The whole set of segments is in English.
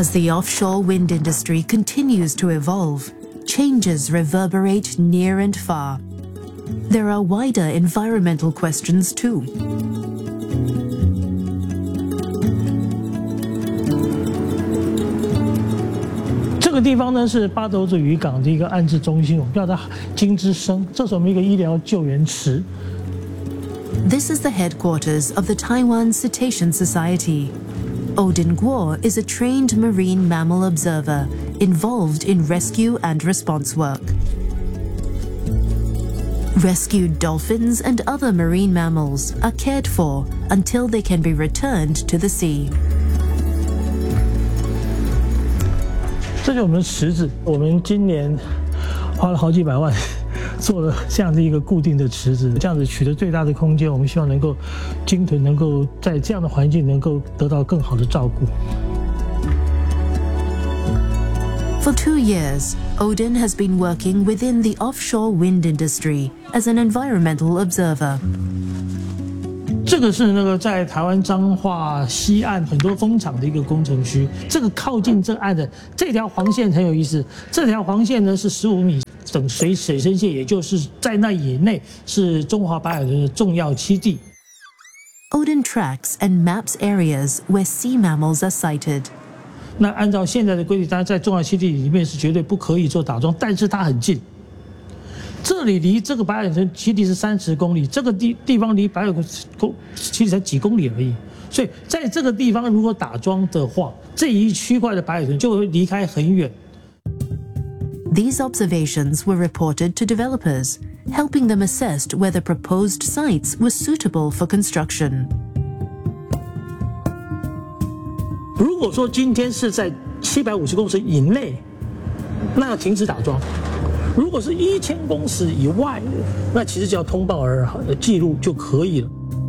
As the offshore wind industry continues to evolve, changes reverberate near and far. There are wider environmental questions too. 这个地方呢是八斗子渔港的一个安置中心，我们叫它金之声。这是我们一个医疗救援池。 This is the headquarters of the Taiwan Cetacean Society. Odin Guo is a trained marine mammal observer involved in rescue and response work. Rescued dolphins and other marine mammals are cared for until they can be returned to the sea. 这就是我们的池子，我们今年花了好几百万做了这样的一个固定的池子，这样子取得最大的空间。我们希望能够鲸豚能够在这样的环境能够得到更好的照顾。 For 2 years, Odin has been working within the offshore wind industry as an environmental observer. 这个是那个在台湾彰化西岸很多风场的一个工程区。这个靠近这岸的这条黄线很有意思，这条黄线呢是15米等水深线，也就是在那以内是中华白海豚的重要栖地。 Odin tracks and maps areas where sea mammals are sighted. 那按照现在的规定，当然在重要栖地里面是绝对不可以做打桩，但是它很近。这里离这个白海豚栖地是30公里，这个地方离白海豚栖地才几公里而已。所以在这个地方如果打桩的话，这一区块的白海豚就会离开很远。 These observations were reported to developers, helping them assess whether proposed sites were suitable for construction. 如果说今天是在750公尺以内，那要停止打桩；如果是1000公尺以外，那其实只要通报而记录就可以了。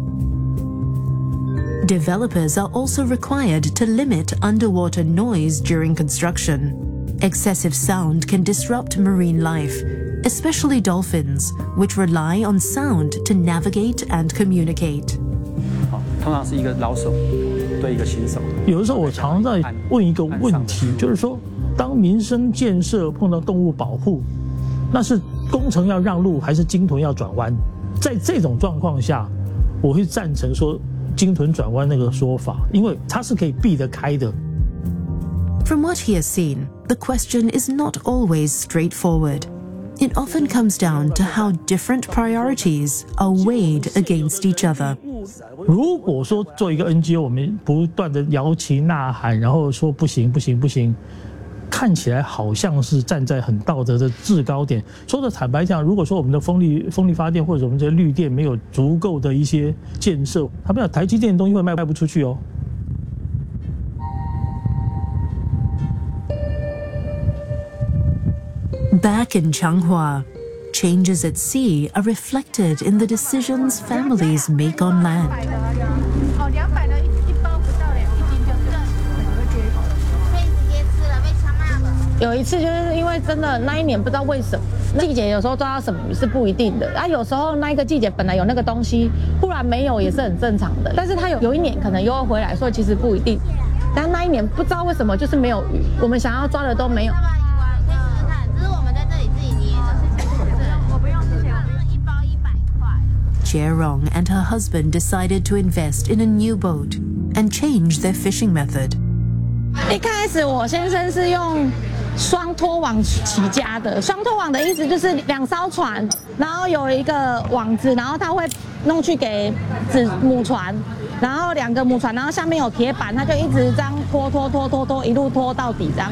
Developers are also required to limit underwater noise during construction. Excessive sound can disrupt marine life, especially dolphins, which rely on sound to navigate and communicate. 通常是一个老手对一个新手。 有的时候我常在问一个问题，就是说，当民生建设碰到动物保护，那是工程要让路，还是鲸豚要转弯？在这种状况下，我会赞成说鲸豚转弯那个说法，因为它是可以避得开的。 From what he has seen, the question is not always straightforward. It often comes down to how different priorities are weighed against each other. 如果说做一个 NGO， 我们不断的摇旗呐喊，然后说不行不行不行，看起来好像是站在很道德的制高点。说的坦白讲，如果说我们的风力发电或者我们这绿电没有足够的一些建设，他们讲台积电的东西会卖不出去哦。 Back in Changhua, changes at sea are reflected in the decisions families make on land. 有一次就是因为真的那一年不知道为什么季节有时候抓到什么是不一定的啊，有时候那一个季节本来有那个东西，忽然没有也是很正常的。但是它有一年可能又会回来，所以其实不一定。但那一年不知道为什么就是没有鱼，我们想要抓的都没有。 Jerong and her husband decided to invest in a new boat and change their fishing method. 一开始我先生是用双拖网起家的，双拖网的意思就是2艘船，然后有一个网子，然后他会弄去给母船，然后2个母船，然后下面有铁板，他就一直这样拖，一路拖到底这样。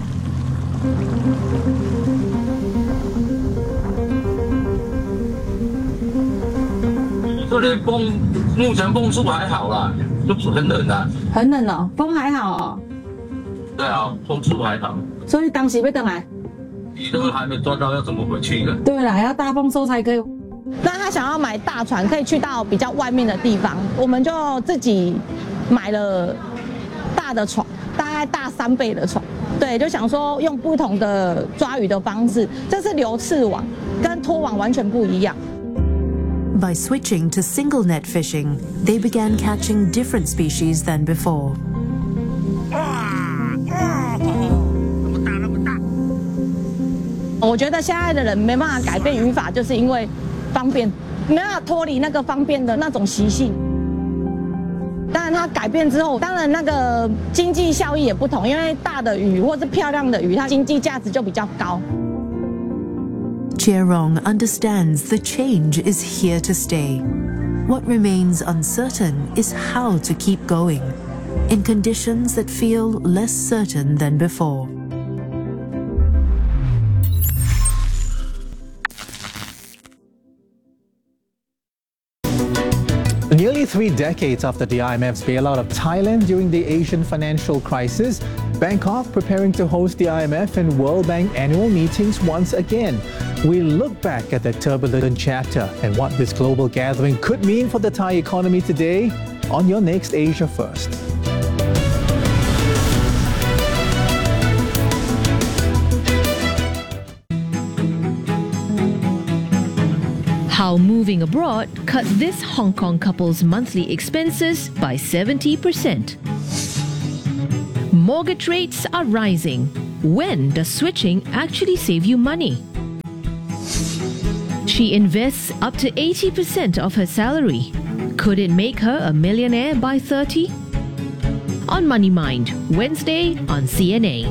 这里风目前风速还好啦，就是很冷啊。 很冷哦，风还好哦。 对啊，风速还好。 所以当时要回来， 鱼都还没抓到，要怎么回去的？ 对啦，要大丰收才可以。那他想要买大船，可以去到比较外面的地方，我们就自己买了大的船，大概大3倍的船。对，就想说用不同的抓鱼的方式，这是流刺网，跟拖网完全不一样。 By switching to single net fishing, they began catching different species than before. 我觉得现在的人没办法改变语法，就是因为方便，没办法脱离那个方便的那种习性。当然，它改变之后，当然那个经济效益也不同，因为大的鱼或是漂亮的鱼，它经济价值就比较高。 Chia-Rong understands the change is here to stay. What remains uncertain is how to keep going in conditions that feel less certain than before. Nearly 3 decades after the IMF's bailout of Thailand during the Asian financial crisis, Bangkok preparing to host the IMF and World Bank annual meetings once again. We look back at that turbulent chapter and what this global gathering could mean for the Thai economy today on your next Asia First. How moving abroad cut this Hong Kong couple's monthly expenses by 70%. Mortgage rates are rising. When does switching actually save you money? She invests up to 80% of her salary. Could it make her a millionaire by 30? On Money Mind, Wednesday on CNA.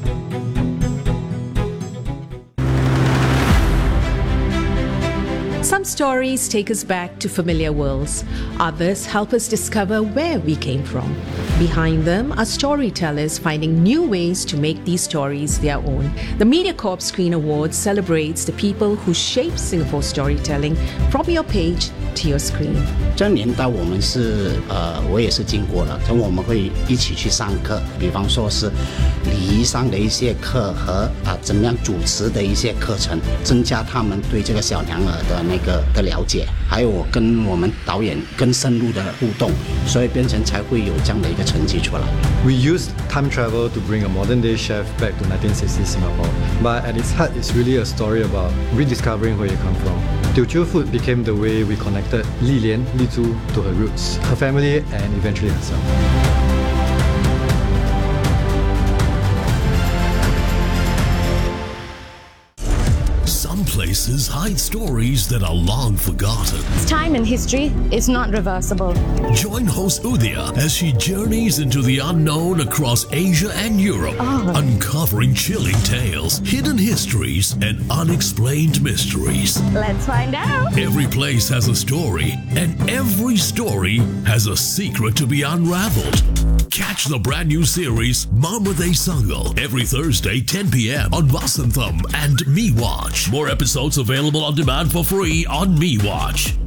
Some stories take us back to familiar worlds. Others help us discover where we came from. Behind them are storytellers finding new ways to make these stories their own. The MediaCorp Screen Awards celebrates the people who shape Singapore storytelling from your page to your screen. 这年代我们是我也是经过了，我们会一起去上课，比方说是礼仪上的一些课和怎么样主持的一些课程，增加他们对这个小娘惹的那个的了解，还有我跟我们导演更深入的互动，所以变成才会有这样的一个成绩出来。 We used time travel to bring a modern-day chef back to 1960s Singapore, but at its heart, it's really a story about rediscovering where you come from. Teochew food became the way we connected Li Lian, Li Zhu to her roots, her family, and eventually herself. Some places hide stories that are long forgotten. Time in history is not reversible. Join host Udhya as she journeys into the unknown across Asia and Europe, uncovering chilling tales, hidden histories, and unexplained mysteries. Let's find out. Every place has a story, and every story has a secret to be unraveled. Catch the brand new series Marmaday Sangal every Thursday 10 p.m. on Vasantham and MeWatch. More episodes available on demand for free on MeWatch.